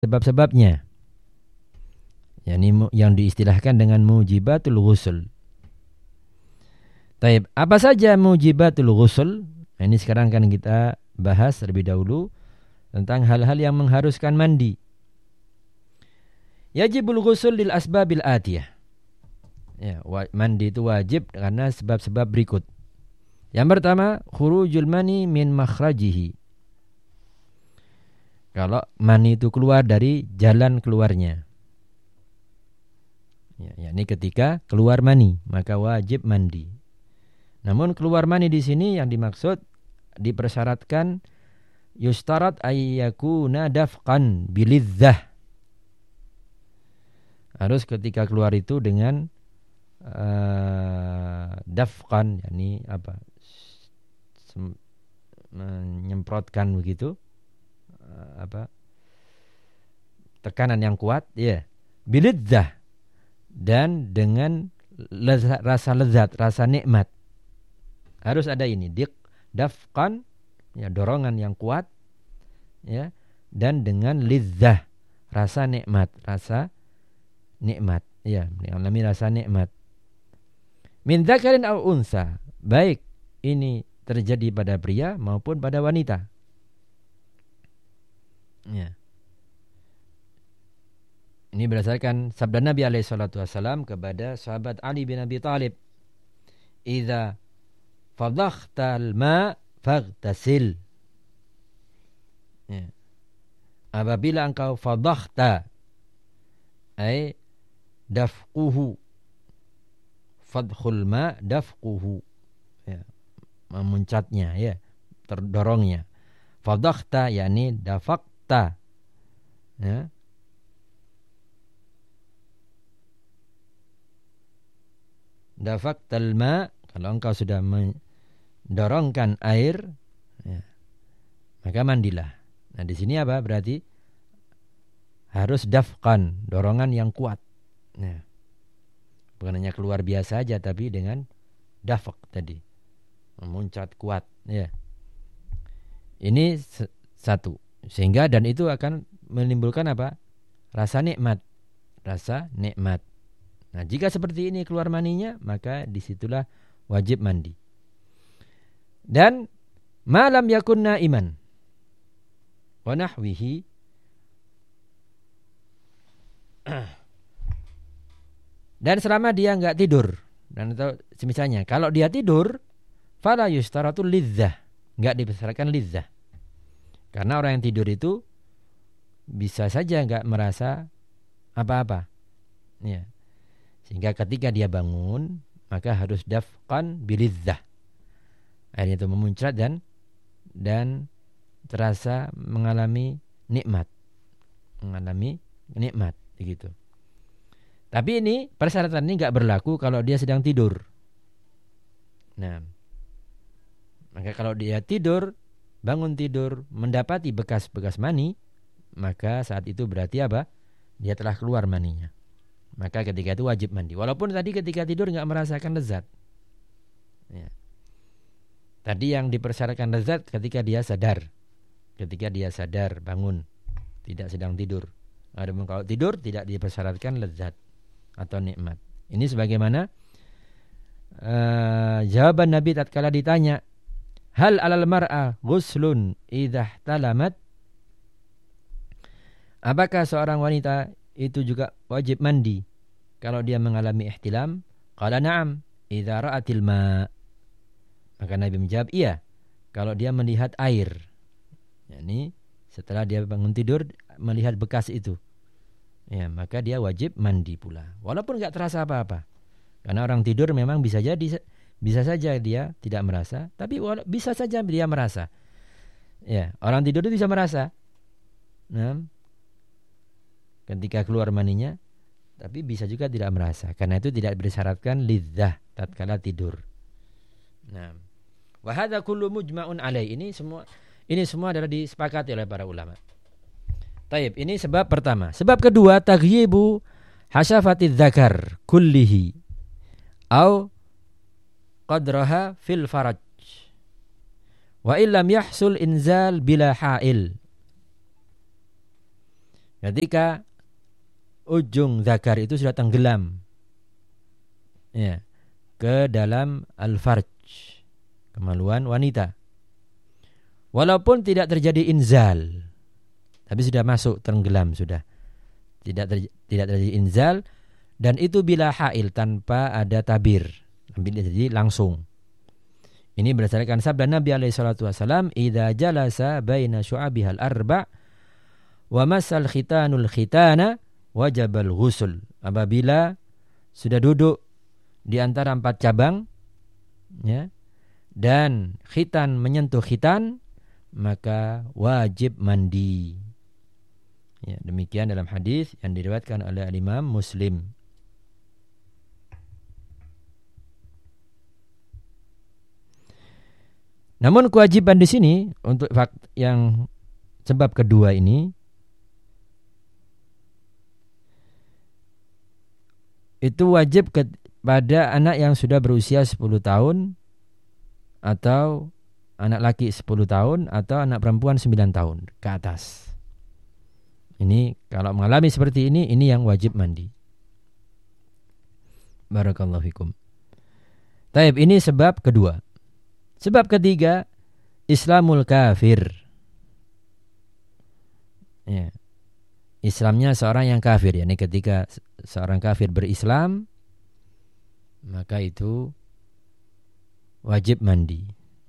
sebab-sebabnya. Yang diistilahkan dengan mujibatul ghusl. Taib, apa saja mujibatul ghusl? Nah, ini sekarang kan kita bahas terlebih dahulu tentang hal-hal yang mengharuskan mandi. Yajibul ghusl lil asbabil atiyah. Ya, mandi itu wajib karena sebab-sebab berikut. Yang pertama, khurujul mani min makhrajihi. Kalau mani itu keluar dari jalan keluarnya. Ya, ini ketika keluar mani, maka wajib mandi. Namun keluar mani di sini yang dimaksud dipersyaratkan yustarat ayyakuna dafqan bilidzah. Harus ketika keluar itu dengan dafqan, yakni apa? Menyemprotkan begitu, tekanan yang kuat, ya. Bilidzah, dan dengan rasa lezat, rasa nikmat. Harus ada ini, dafqan, ya, dorongan yang kuat, ya, dan dengan lidzah, rasa nikmat, ya, mengalami rasa nikmat. Min dzakarin aw unsa, baik ini terjadi pada pria maupun pada wanita. Ya. Ini berdasarkan sabda Nabi SAW kepada sahabat Ali bin Abi Thalib. Idza fadakhtal ma faghtasil. Ya. Apabila engkau fadakhta, ay dafquhu, fadkhul ma dafquhu, ya, memuncatnya, ya, terdorongnya. Fadakhta yakni dafaqta, ya. Dafaqtal ma, kalau engkau sudah mendorongkan air, ya, maka mandilah. Nah, di sini apa? Berarti harus dafqan, dorongan yang kuat. Nah, bukan hanya keluar biasa aja, tapi dengan dafq tadi, memuncat kuat, ya. Ini satu. Sehingga dan itu akan menimbulkan apa? Rasa nikmat. Nah, jika seperti ini keluar maninya, maka disitulah wajib mandi. Dan malam yakun naiman wa nahwihi, dan selama dia enggak tidur, dan atau semisalnya kalau dia tidur, fala yustaratu lidzah, enggak dipersyaratkan lidzah. Karena orang yang tidur itu bisa saja enggak merasa apa-apa. Ya. Sehingga ketika dia bangun, maka harus dafqan bilidzah. Airnya itu memuncrat dan terasa mengalami nikmat. Begitu. Tapi ini persyaratan ini enggak berlaku kalau dia sedang tidur. Nah, maka kalau dia tidur, bangun tidur, mendapati bekas-bekas mani, maka saat itu berarti apa? Dia telah keluar maninya. Maka ketika itu wajib mandi. Walaupun tadi ketika tidur enggak merasakan lezat. Ya. Tadi yang dipersyaratkan lezat ketika dia sadar. Ketika dia sadar bangun, tidak sedang tidur. Adapun kalau tidur tidak dipersyaratkan lezat atau nikmat. Ini sebagaimana jawaban Nabi tatkala ditanya, hal alal mar'a ghuslun idza talamat? Apakah seorang wanita itu juga wajib mandi kalau dia mengalami ihtilam? Qala na'am idza ra'atil ma. Maka Nabi menjawab, iya, kalau dia melihat air. Yani setelah dia bangun tidur melihat bekas itu, ya, maka dia wajib mandi pula. Walaupun enggak terasa apa-apa. Karena orang tidur memang bisa saja dia tidak merasa, tapi bisa saja dia merasa. Ya, orang tidur itu bisa merasa. Nah, ketika keluar maninya, tapi bisa juga tidak merasa. Karena itu tidak bersyaratkan lidzah tatkala tidur. Nah, wa hadza kullu mujma'un alaih. Ini semua adalah disepakati oleh para ulama. Taib, ini sebab pertama. Sebab kedua, taghyibu hasyafatiz zakar kullihi au qadraha fil faraj wa illam yahsul inzal bila ha'il. ketika ujung zakar itu sudah tenggelam ya, ke dalam al-farj, kemaluan wanita. Walaupun tidak terjadi inzal, tapi sudah masuk tenggelam sudah. Tidak terjadi inzal, dan itu bila hail, tanpa ada tabir, jadi langsung. Ini berdasarkan sabda Nabi alaihi salatu wasallam, "Idza jalasa baina syu'abihal arba' wa masal khitanul khitana wajabal ghusl." Apabila sudah duduk di antara 4 cabang ya, dan khitan menyentuh khitan, maka wajib mandi. Ya, demikian dalam hadis yang diriwayatkan oleh Imam Muslim. Namun kewajiban di sini untuk yang sebab kedua ini itu wajib pada anak yang sudah berusia 10 tahun atau anak laki 10 tahun atau anak perempuan 9 tahun ke atas. Ini kalau mengalami seperti ini yang wajib mandi. Barakallahu fikum. Taib, ini sebab kedua. Sebab ketiga, Islamul kafir. Ya. Islamnya seorang yang kafir, yakni ketika seorang kafir berislam, maka itu wajib mandi.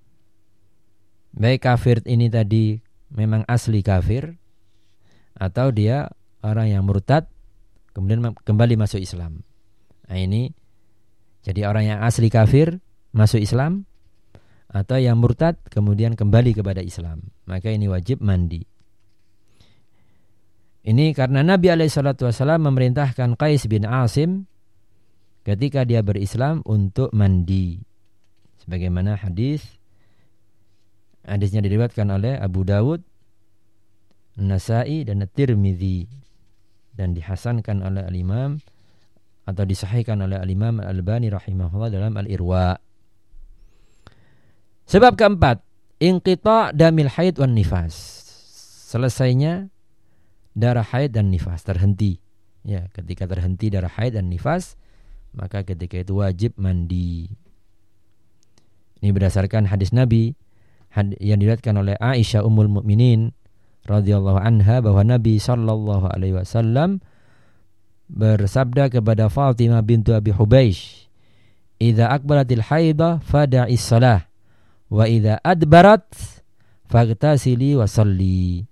Baik kafir ini tadi memang asli kafir, atau dia orang yang murtad kemudian kembali masuk Islam. Nah ini jadi orang yang asli kafir masuk Islam, atau yang murtad kemudian kembali kepada Islam, maka ini wajib mandi. Ini karena Nabi SAW memerintahkan Qais bin Asim ketika dia berislam untuk mandi, sebagaimana hadisnya diriwayatkan oleh Abu Dawud, Nasai dan At-Tirmidzi, dan dihasankan oleh al-Imam atau disahihkan oleh al-Imam Al-Albani rahimahullah dalam Al-Irwa. Sebab keempat, inqita' damil haid wan nifas. Selesainya darah haid dan nifas, terhenti. Ya, ketika terhenti darah haid dan nifas, maka ketika itu wajib mandi. Ini berdasarkan hadis Nabi yang diriwayatkan oleh Aisyah Ummul Mukminin radhiyallahu anha, bahwa Nabi sallallahu alaihi wasallam bersabda kepada Fatimah bintu Abi Hubeish, "Idza aqbalatil haidah fada'is shalah wa idza adbarat faghtasili wa shalli."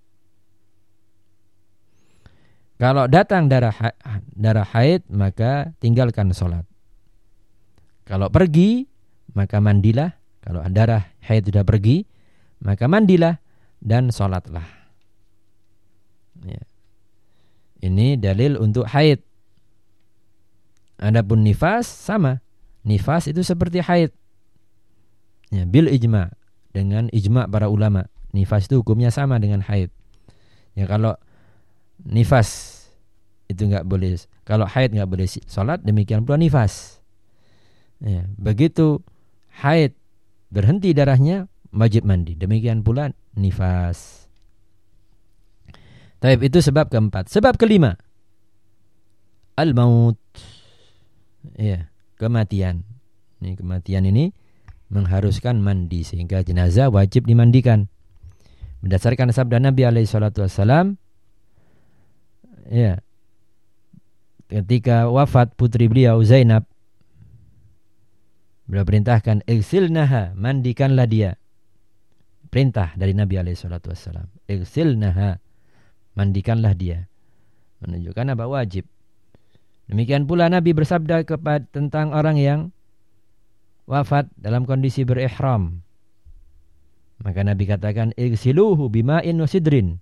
Kalau datang darah haid, maka tinggalkan salat. Kalau pergi, maka mandilah. Kalau darah haid sudah pergi, maka mandilah dan sholatlah. Ya. Ini dalil untuk haid. Adapun nifas sama. Nifas itu seperti haid. Ya, bil ijma', dengan ijma' para ulama. Nifas itu hukumnya sama dengan haid. Ya, kalau nifas itu enggak boleh, kalau haid enggak boleh sholat, demikian pula nifas. Ya, begitu haid berhenti darahnya, wajib mandi. Demikian pula nifas. Taib, itu sebab keempat. Sebab kelima, al-maut. Ya, kematian. Kematian ini mengharuskan mandi, sehingga jenazah wajib dimandikan. Berdasarkan sabda Nabi alaihi salatu wassalam, ya, ketika wafat putri beliau Zainab, beliau perintahkan, igsilnaha, mandikanlah dia. Perintah dari Nabi SAW. Igsilnaha, mandikanlah dia. Menunjukkan apa? Wajib. Demikian pula Nabi bersabda tentang orang yang wafat dalam kondisi berihram. Maka Nabi katakan, igsiluhu bima'in wa sidrin.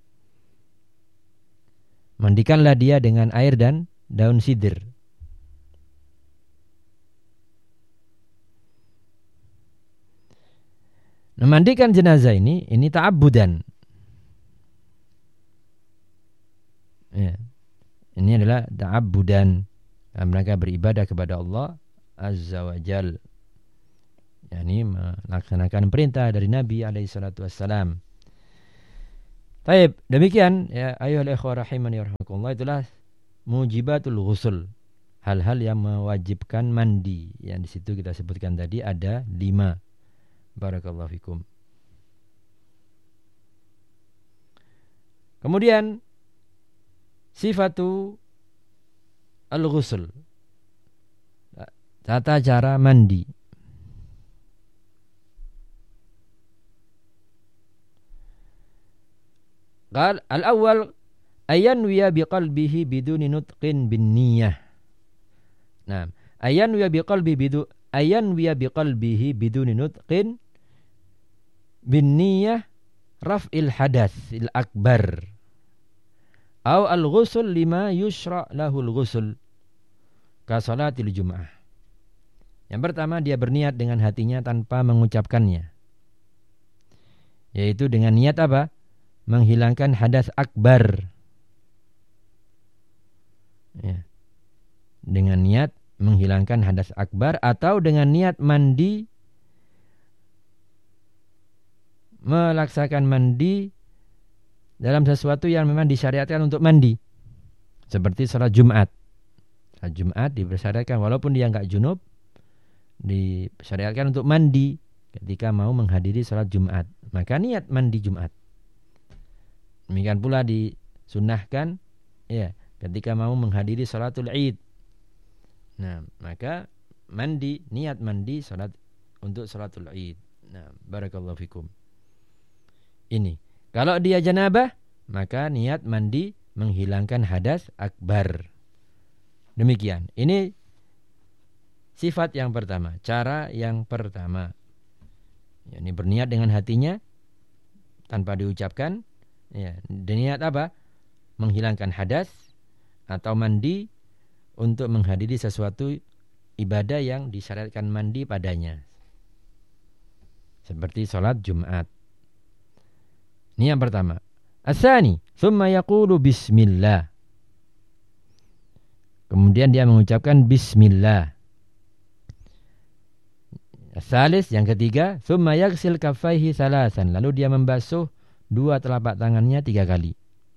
Mandikanlah dia dengan air dan daun sidr. Memandikan jenazah ini ta'abbudan. Ya. Ini adalah ta'abbudan. Mereka beribadah kepada Allah Azza wa Jal. Yani melaksanakan perintah dari Nabi alaihi salatu wassalam. Taib, demikian ya ayyuhal ikhwah rahimani warahmatullah, itulah mujibatul ghusl. Hal-hal yang mewajibkan mandi. Yang di situ kita sebutkan tadi ada 5. Barakallahu fikum. Kemudian sifatu al-ghusl, tata cara mandi. Qal al-awwal ayanwiya biqalbihi biduni nutqin bin niyyah. Nah, ayanwiya biqalbihi biduni nutqin bin niyyah raf'il hadathil akbar. Aw al-ghusl lima yushra' lahul ghusl ka salatil jum'ah. Yang pertama, dia berniat dengan hatinya tanpa mengucapkannya, yaitu dengan niat apa? Menghilangkan hadas akbar ya. Dengan niat menghilangkan hadas akbar, atau dengan niat mandi, melaksakan mandi dalam sesuatu yang memang disyariatkan untuk mandi, seperti salat Jumat. Salat Jumat dipersyariatkan, walaupun dia enggak junub, disyariatkan untuk mandi ketika mau menghadiri salat Jumat, maka niat mandi Jumat. Demikian pula disunnahkan ya ketika mau menghadiri salatul Id. Nah, maka mandi, niat mandi salat untuk salatul Id. Nah, barakallahu fikum. Ini. Kalau dia janabah, maka niat mandi menghilangkan hadas akbar. Demikian. Ini sifat yang pertama, cara yang pertama. Ya, ini berniat dengan hatinya tanpa diucapkan. Ya, niat apa? Menghilangkan hadas atau mandi untuk menghadiri sesuatu ibadah yang disyariatkan mandi padanya, seperti salat Jumat. Ini yang pertama. As-tsani, tsumma yaqulu bismillah. Kemudian dia mengucapkan bismillah. As-tsalis, yang ketiga, tsumma yaghsil kaffaihi salasan. Lalu dia membasuh 2 telapak tangannya 3 kali.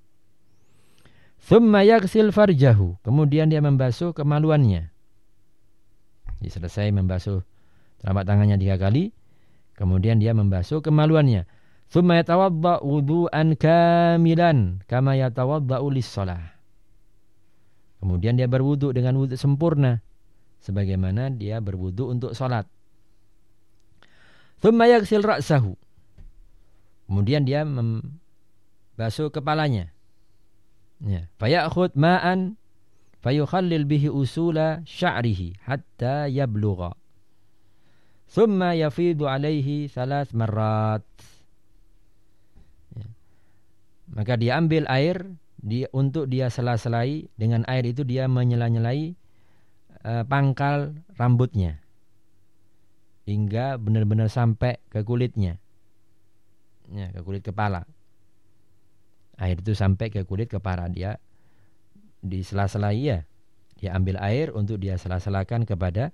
Tsumma yaghsil farjahu. Kemudian dia membasuh kemaluannya. Jadi selesai membasuh telapak tangannya 3 kali, kemudian dia membasuh kemaluannya. Tsumma yatawadda wudu'an kamilan kama yatawadda'u lis-shalah. Kemudian dia berwudu dengan wudu sempurna sebagaimana dia berwudu untuk salat. Tsumma yaghsil ra'sahu. Kemudian dia membasuh kepalanya. Ya, fayakhud ma'an fayukhallil bihi usula sya'rihi hatta yablugha. Tsumma yafidu alaihi 3 marrat. Ya. Maka dia ambil air untuk dia sela-selai, dengan air itu dia menyela-nyelai pangkal rambutnya hingga benar-benar sampai ke kulitnya. Ya, ke kulit kepala. Air itu sampai ke kulit kepala, dia disela-selai ya. Dia ambil air untuk dia sela-selakan kepada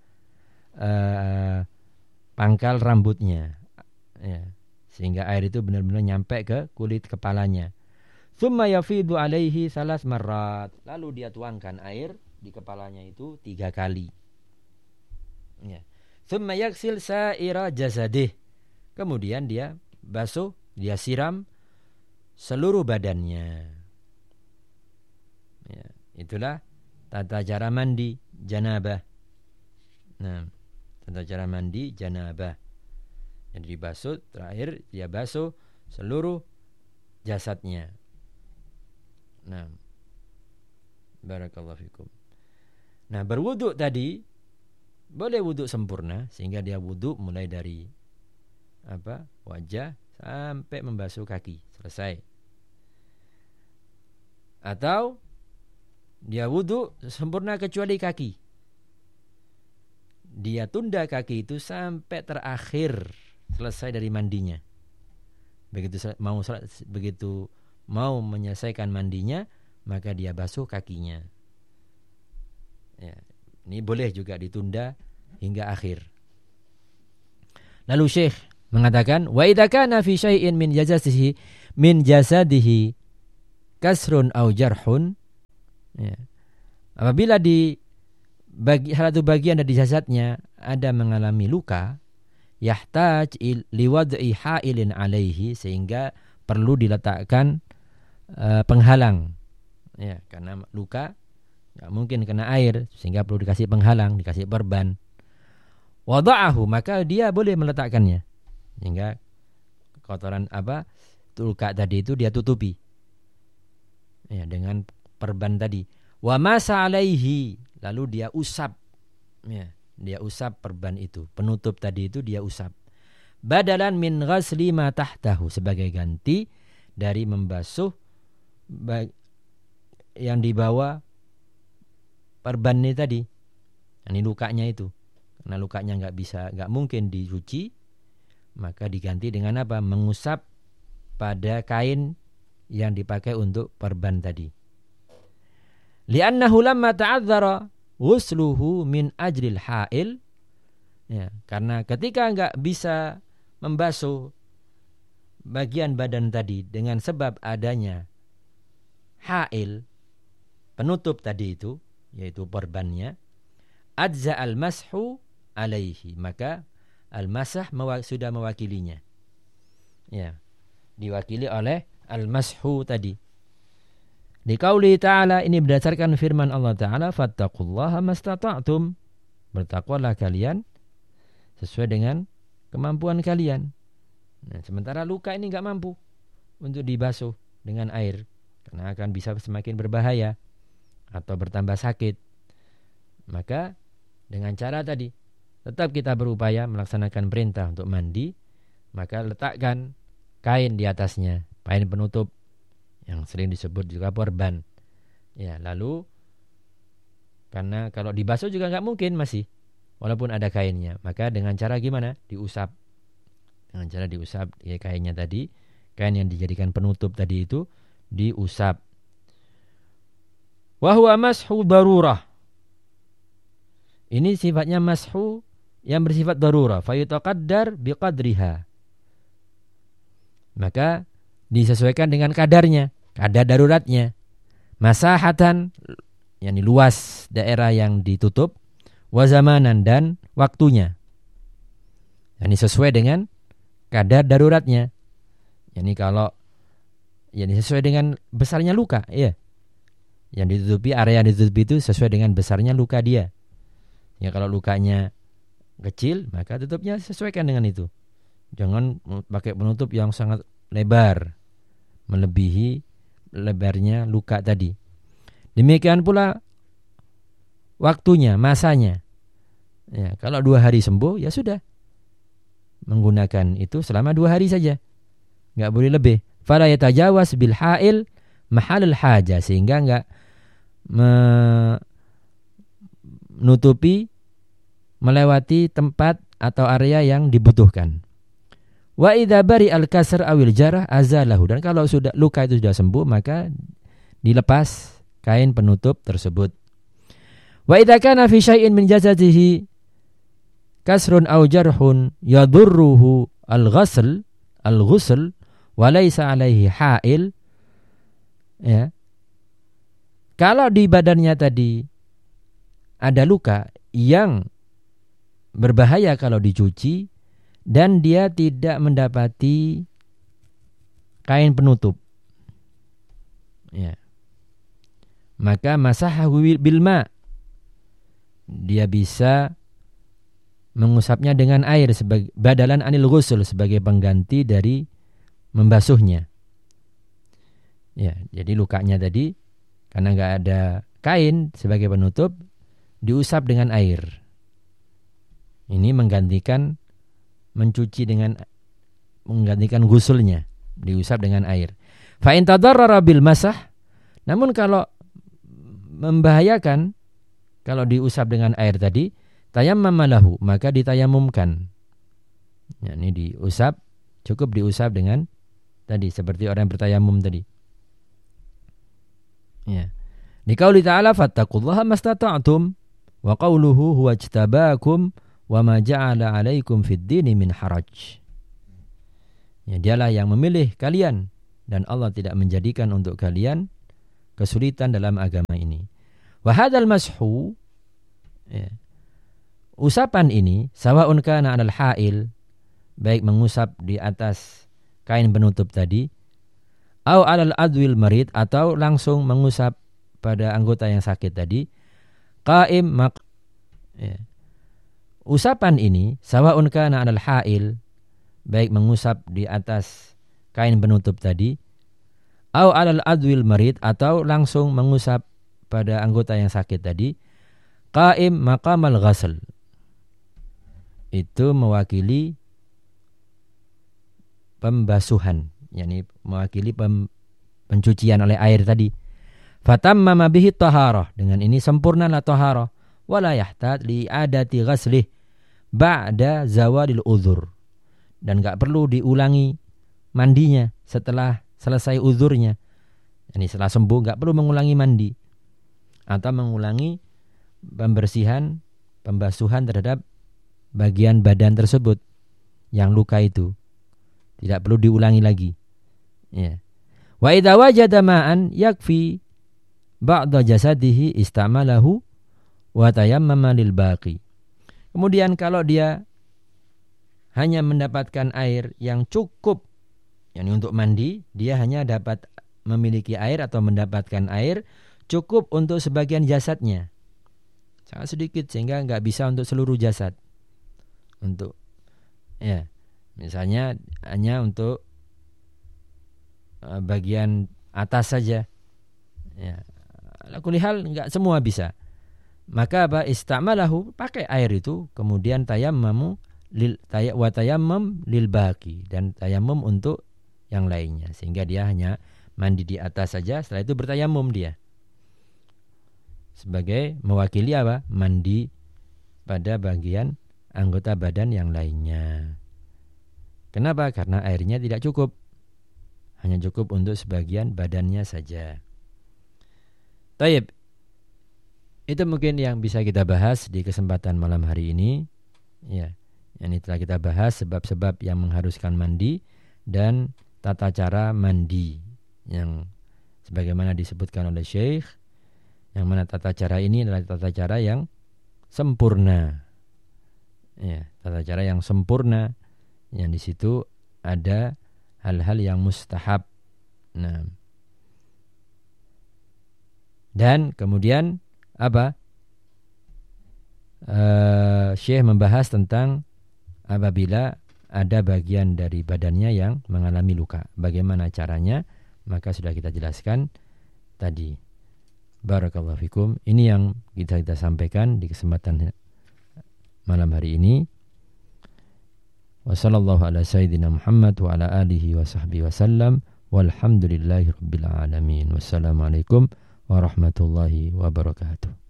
pangkal rambutnya. Ya, sehingga air itu benar-benar nyampe ke kulit kepalanya. Tsumma yafidu alaihi 3 marrat. Lalu dia tuangkan air di kepalanya itu 3 kali. Ya. Tsumma yaghsil sa'ira jasadih. Kemudian dia basuh, dia siram seluruh badannya. Ya, itulah tata cara mandi janabah. Nah, tata cara mandi janabah. Jadi dibasuh, terakhir dia basuh seluruh jasadnya. Nah, barakallahu fikum. Nah, berwudu tadi boleh wudu sempurna, sehingga dia wudu mulai dari wajah sampai membasuh kaki, selesai. Atau dia wudu sempurna kecuali kaki, dia tunda kaki itu sampai terakhir selesai dari mandinya. Begitu mau menyelesaikan mandinya, maka dia basuh kakinya. Ya, ini boleh juga ditunda hingga akhir. Lalu Syekh mengatakan, wa idza kana fi syai'in min jazasihi min jasadihi kasrun au jarhun, ya. Apabila di satu bagian dari jasadnya ada mengalami luka, yahtaj liwad'i ha'ilin alaihi, sehingga perlu diletakkan penghalang, ya, karena luka nggak mungkin kena air, sehingga perlu dikasih penghalang, dikasih perban. Wada'ahu, maka dia boleh meletakkannya, sehingga kotoran luka tadi itu dia tutupi, ya, dengan perban tadi. Wa masa alaihi, lalu dia usap, ya, dia usap perban itu, penutup tadi itu dia usap. Badalan min ghasli ma tahtahu, sebagai ganti dari membasuh yang dibawa perban ini tadi, ini lukanya itu. Karena lukanya nggak mungkin dicuci, maka diganti dengan apa? Mengusap pada kain yang dipakai untuk perban tadi. Li'annahu lamma ta'adzara ghusluhu min ajril ha'il, ya, karena ketika nggak bisa membasuh bagian badan tadi dengan sebab adanya ha'il, penutup tadi itu, yaitu perbannya, adza al-mashu alaihi, maka al-masah sudah mewakilinya, ya, diwakili oleh al-mashu tadi. Di qauli ta'ala, ini berdasarkan firman Allah Ta'ala, fattaqullaha mastata'tum, bertakwalah kalian sesuai dengan kemampuan kalian. Nah, sementara luka ini enggak mampu untuk dibasuh dengan air, karena akan bisa semakin berbahaya atau bertambah sakit. Maka dengan cara tadi, tetap kita berupaya melaksanakan perintah untuk mandi, maka letakkan kain di atasnya, kain penutup yang sering disebut juga perban, ya. Lalu karena kalau dibasuh juga nggak mungkin masih, walaupun ada kainnya, maka dengan cara gimana? Diusap, dengan cara diusap, ya, kainnya tadi, kain yang dijadikan penutup tadi itu diusap. Wa huwa mashu darurah, ini sifatnya mashu yang bersifat darurah, fayutaqaddar biqadriha, maka disesuaikan dengan kadarnya, kadar daruratnya. Masahatan, yakni luas daerah yang ditutup, wa zamanan, dan waktunya, yakni sesuai dengan kadar daruratnya. Yakni kalau sesuai dengan besarnya luka, ya, yang ditutupi, area yang ditutupi itu sesuai dengan besarnya luka dia. Ya, kalau lukanya kecil, maka tutupnya sesuaikan dengan itu. Jangan pakai penutup yang sangat lebar, melebihi lebarnya luka tadi. Demikian pula waktunya, masanya. Ya, kalau 2 hari sembuh, ya sudah, menggunakan itu selama 2 hari saja, nggak boleh lebih. Fala yatajawaz bil ha'il mahalul haja, sehingga nggak menutupi, melewati tempat atau area yang dibutuhkan. Wa idza bari al-kasr awil jarah azalahu, dan kalau sudah luka itu sudah sembuh, maka dilepas kain penutup tersebut. Wa idza kana fi syai'in min jasadihi kasrun aw jarhun yadurruhu al-ghusl wa laysa alaihi ha'il, ya, kalau di badannya tadi ada luka yang berbahaya kalau dicuci, dan dia tidak mendapati kain penutup, ya, maka masahahu bilma, dia bisa mengusapnya dengan air sebagai badalan anil ghusl, sebagai pengganti dari membasuhnya. Ya, jadi lukanya tadi karena nggak ada kain sebagai penutup, diusap dengan air. Ini menggantikan gusulnya, diusap dengan air. Fa in tadarrara bil masah, namun kalau membahayakan kalau diusap dengan air tadi, tayammama lahu, maka ditayamumkan. Ya, ini diusap, cukup diusap dengan tadi, seperti orang yang bertayamum tadi. Ya. Di qauli ta'ala fattaqullaha mastata'tum, wa qauluhu huwa ijtabakum wa ma ja'ala 'alaikum fid dini min haraj. Ya, dialah yang memilih kalian dan Allah tidak menjadikan untuk kalian kesulitan dalam agama ini. Wa hadzal mashu, ya, usapan ini sawaun kana 'alal ha'il, baik mengusap di atas kain penutup tadi, au 'alal adwil marid, atau langsung mengusap pada anggota yang sakit tadi, qaim ya. Usapan ini sawaun kana 'alal ha'il, baik mengusap di atas kain penutup tadi, au 'alal adwil marid, atau langsung mengusap pada anggota yang sakit tadi, qaim maqamal ghasl, itu mewakili pembasuhan, yakni mewakili pencucian oleh air tadi. Fatammama bihi taharah, dengan ini sempurnalah taharah, wala yahtaj li adati ghaslih ba'da zawalil uzur, dan enggak perlu diulangi mandinya setelah selesai uzurnya. Yani setelah sembuh enggak perlu mengulangi mandi atau mengulangi pembersihan, pembasuhan terhadap bagian badan tersebut yang luka itu. Tidak perlu diulangi lagi. Ya. Wa idza wajada ma'an yakfi ba'da jasadihi istamalahu wa tayammama lil baqi. Kemudian kalau dia hanya mendapatkan air yang cukup, yakni untuk mandi, dia hanya dapat memiliki air atau mendapatkan air cukup untuk sebagian jasadnya, sangat sedikit sehingga nggak bisa untuk seluruh jasad. Untuk, ya, misalnya hanya untuk bagian atas saja. Ya, ala kulli hal nggak semua bisa. Maka apa? Istamalahu, pakai air itu, kemudian tayammamu wa tayammam lil baqi, dan tayammum untuk yang lainnya, sehingga dia hanya mandi di atas saja, setelah itu bertayammum dia. Sebagai mewakili apa? Mandi pada bagian anggota badan yang lainnya. Kenapa? Karena airnya tidak cukup. Hanya cukup untuk sebagian badannya saja. Taib. Itu mungkin yang bisa kita bahas di kesempatan malam hari ini. Ya, ini telah kita bahas sebab-sebab yang mengharuskan mandi dan tata cara mandi yang sebagaimana disebutkan oleh Syekh, yang mana tata cara ini adalah tata cara yang sempurna. Ya, tata cara yang sempurna, yang di situ ada hal-hal yang mustahab. Nah, dan kemudian apa? Syekh membahas tentang apabila ada bagian dari badannya yang mengalami luka, bagaimana caranya, maka sudah kita jelaskan tadi. Barakallahu fikum. Ini yang kita sampaikan di kesempatan malam hari ini. Wassallallahu ala sayyidina Muhammad wa ala alihi wa sahbihi wasallam. Walhamdulillahi rabbil alamin. Wassalamualaikum warahmatullahi wabarakatuh.